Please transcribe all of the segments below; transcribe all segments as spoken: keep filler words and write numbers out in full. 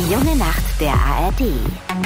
Die junge Nacht der A R D.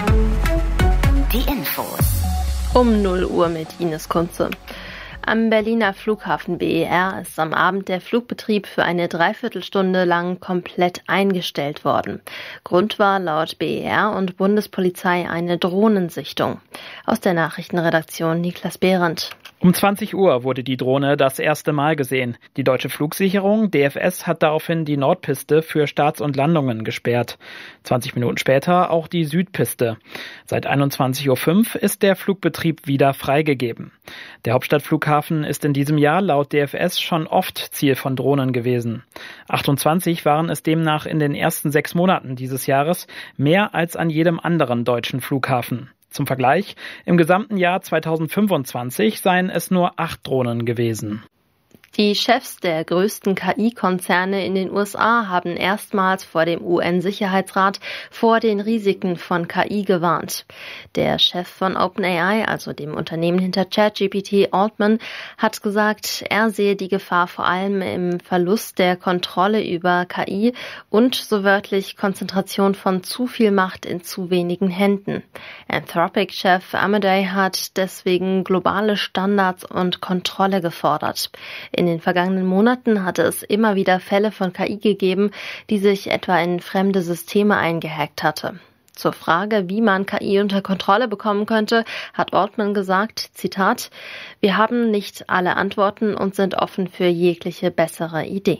Die Infos. Um null Uhr mit Ines Kunze. Am Berliner Flughafen B E R ist am Abend der Flugbetrieb für eine Dreiviertelstunde lang komplett eingestellt worden. Grund war laut B E R und Bundespolizei eine Drohnensichtung. Aus der Nachrichtenredaktion Niklas Behrendt. Um zwanzig Uhr wurde die Drohne das erste Mal gesehen. Die Deutsche Flugsicherung, D F S, hat daraufhin die Nordpiste für Starts und Landungen gesperrt. zwanzig Minuten später auch die Südpiste. Seit einundzwanzig Uhr fünf ist der Flugbetrieb wieder freigegeben. Der Hauptstadtflughafen ist in diesem Jahr laut D F S schon oft Ziel von Drohnen gewesen. achtundzwanzig waren es demnach in den ersten sechs Monaten dieses Jahres, mehr als an jedem anderen deutschen Flughafen. Zum Vergleich, im gesamten Jahr zweitausendfünfundzwanzig seien es nur acht Drohnen gewesen. Die Chefs der größten K I-Konzerne in den U S A haben erstmals vor dem U N-Sicherheitsrat vor den Risiken von K I gewarnt. Der Chef von OpenAI, also dem Unternehmen hinter ChatGPT, Altman, hat gesagt, er sehe die Gefahr vor allem im Verlust der Kontrolle über K I und so wörtlich Konzentration von zu viel Macht in zu wenigen Händen. Anthropic-Chef Amadei hat deswegen globale Standards und Kontrolle gefordert. In den vergangenen Monaten hatte es immer wieder Fälle von K I gegeben, die sich etwa in fremde Systeme eingehackt hatte. Zur Frage, wie man K I unter Kontrolle bekommen könnte, hat Altman gesagt, Zitat, wir haben nicht alle Antworten und sind offen für jegliche bessere Idee.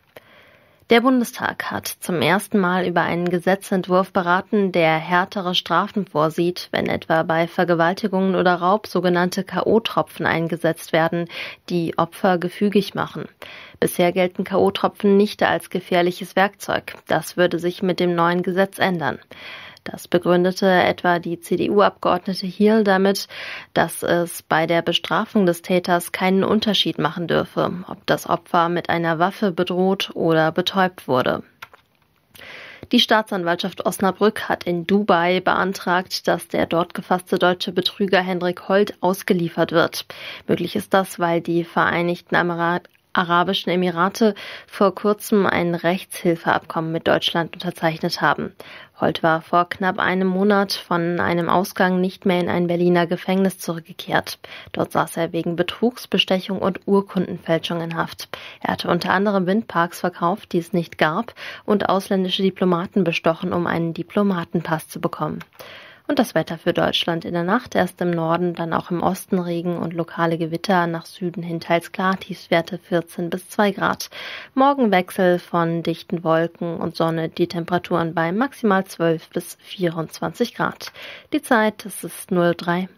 Der Bundestag hat zum ersten Mal über einen Gesetzentwurf beraten, der härtere Strafen vorsieht, wenn etwa bei Vergewaltigungen oder Raub sogenannte K O-Tropfen eingesetzt werden, die Opfer gefügig machen. Bisher gelten K O-Tropfen nicht als gefährliches Werkzeug. Das würde sich mit dem neuen Gesetz ändern. Das begründete etwa die C D U-Abgeordnete Hiel damit, dass es bei der Bestrafung des Täters keinen Unterschied machen dürfe, ob das Opfer mit einer Waffe bedroht oder betäubt wurde. Die Staatsanwaltschaft Osnabrück hat in Dubai beantragt, dass der dort gefasste deutsche Betrüger Henrik Holt ausgeliefert wird. Möglich ist das, weil die Vereinigten Emirate Arabischen Emirate vor kurzem ein Rechtshilfeabkommen mit Deutschland unterzeichnet haben. Holt war vor knapp einem Monat von einem Ausgang nicht mehr in ein Berliner Gefängnis zurückgekehrt. Dort saß er wegen Betrugs, Bestechung und Urkundenfälschung in Haft. Er hatte unter anderem Windparks verkauft, die es nicht gab, und ausländische Diplomaten bestochen, um einen Diplomatenpass zu bekommen. Und das Wetter für Deutschland in der Nacht, erst im Norden, dann auch im Osten Regen und lokale Gewitter, nach Süden hin teils klar, Tiefstwerte vierzehn bis zwei Grad. Morgen Wechsel von dichten Wolken und Sonne, die Temperaturen bei maximal zwölf bis vierundzwanzig Grad. Die Zeit, es ist null drei.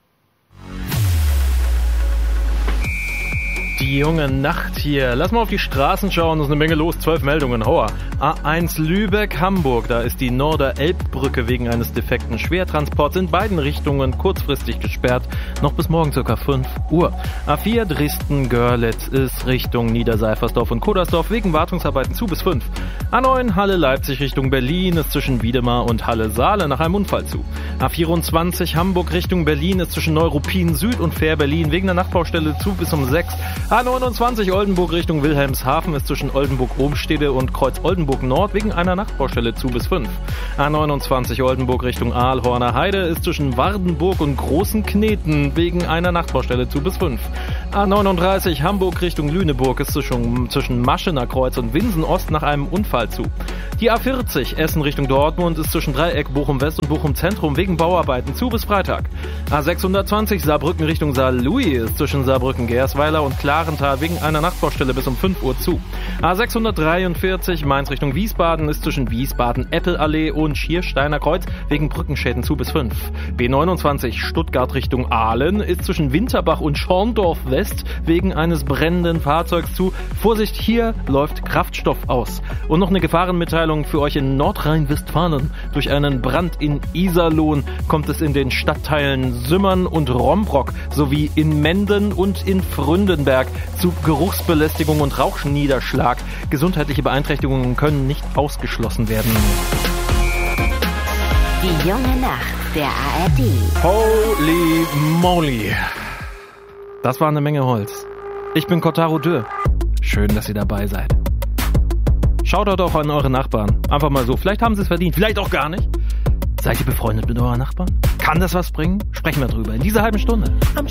Die junge Nacht hier. Lass mal auf die Straßen schauen, es ist eine Menge los. Zwölf Meldungen, Hauer. A eins Lübeck-Hamburg, da ist die Norder-Elbbrücke wegen eines defekten Schwertransports in beiden Richtungen kurzfristig gesperrt. Noch bis morgen ca. fünf Uhr. A vier Dresden-Görlitz ist Richtung Niederseifersdorf und Kodersdorf wegen Wartungsarbeiten zu bis fünf. A neun Halle-Leipzig Richtung Berlin ist zwischen Wiedemar und Halle-Saale nach einem Unfall zu. A vierundzwanzig Hamburg Richtung Berlin ist zwischen Neuruppin Süd und Fähr-Berlin wegen der Nachtbaustelle zu bis um sechs. A neunundzwanzig Oldenburg Richtung Wilhelmshaven ist zwischen Oldenburg-Ohmstede und Kreuz-Oldenburg-Nord wegen einer Nachtbaustelle zu bis fünf. A neunundzwanzig Oldenburg Richtung Aalhorner Heide ist zwischen Wardenburg und Großen Kneten wegen einer Nachtbaustelle zu bis fünf. A neununddreißig Hamburg Richtung Lüneburg ist zwischen, zwischen Maschener Kreuz und Winsen Ost nach einem Unfall zu. Die A vierzig Essen Richtung Dortmund ist zwischen Dreieck Bochum West und Bochum Zentrum wegen Bauarbeiten zu bis Freitag. A sechshundertzwanzig Saarbrücken Richtung Saarlouis ist zwischen Saarbrücken-Gersweiler und Klarental wegen einer Nachtbaustelle bis um fünf Uhr zu. A sechshundertdreiundvierzig Mainz Richtung Wiesbaden ist zwischen Wiesbaden-Eppelallee und Schiersteiner Kreuz wegen Brückenschäden zu bis fünf. B neunundzwanzig Stuttgart Richtung Aalen ist zwischen Winterbach und Schorndorf West wegen eines brennenden Fahrzeugs zu. Vorsicht, hier läuft Kraftstoff aus. Und noch eine Gefahrenmitteilung für euch in Nordrhein-Westfalen. Durch einen Brand in Iserlohn kommt es in den Stadtteilen Sümmern und Rombrock sowie in Menden und in Fründenberg zu Geruchsbelästigung und Rauchniederschlag. Gesundheitliche Beeinträchtigungen können nicht ausgeschlossen werden. Die junge Nacht der A R D. Holy moly. Das war eine Menge Holz. Ich bin Kotaro Dürr. Schön, dass ihr dabei seid. Schaut auch an eure Nachbarn. Einfach mal so. Vielleicht haben sie es verdient, vielleicht auch gar nicht. Seid ihr befreundet mit euren Nachbarn? Kann das was bringen? Sprechen wir drüber in dieser halben Stunde am